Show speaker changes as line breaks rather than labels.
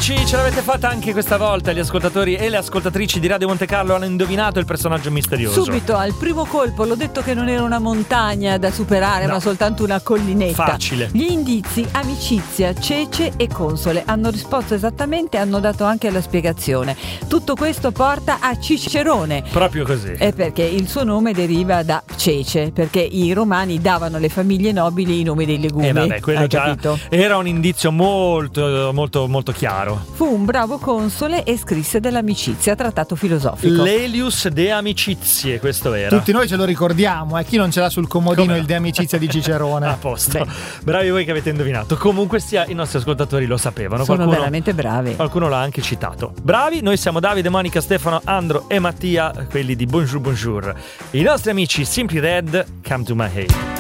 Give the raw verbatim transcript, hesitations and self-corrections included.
amici, ce l'avete fatta anche questa volta. Gli ascoltatori e le ascoltatrici di Radio Monte Carlo hanno indovinato il personaggio misterioso.
Subito, al primo colpo, l'ho detto che non era una montagna da superare, no, ma soltanto una collinetta.
Facile.
Gli indizi: amicizia, cece e console. Hanno risposto esattamente, hanno dato anche la spiegazione. Tutto questo porta a Cicerone.
Proprio così.
È perché il suo nome deriva da cece, perché i romani davano alle famiglie nobili i nomi dei legumi.
E eh vabbè, quello
Hai
già
capito?
Era un indizio molto, molto, molto chiaro.
Fu un bravo console e scrisse dell'amicizia, trattato filosofico.
L'Elius de Amicizie, questo era.
Tutti noi ce lo ricordiamo, eh? Chi non ce l'ha sul comodino Come? Il de Amicizia di Cicerone.
A posto. Beh. Bravi voi che avete indovinato. Comunque sia, i nostri ascoltatori lo sapevano.
Sono
qualcuno,
veramente bravi.
Qualcuno l'ha anche citato. Bravi, noi siamo Davide, Monica, Stefano, Andro e Mattia, quelli di Bonjour Bonjour. I nostri amici Simply Red, Come to My Aid.